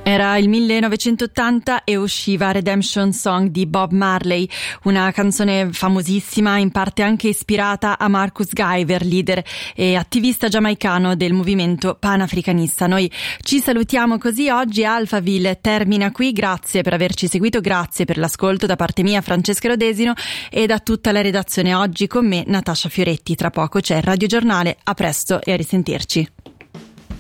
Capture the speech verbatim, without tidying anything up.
Era il millenovecentottanta e usciva Redemption Song di Bob Marley, una canzone famosissima, in parte anche ispirata a Marcus Garvey, leader e attivista giamaicano del movimento panafricanista. Noi ci salutiamo così oggi. Alphaville termina qui, grazie per averci seguito, grazie per l'ascolto da parte mia, Francesca Rodesino, e da tutta la redazione. Oggi con me Natascia Fioretti. Tra poco c'è Radio Giornale, a presto e a risentirci.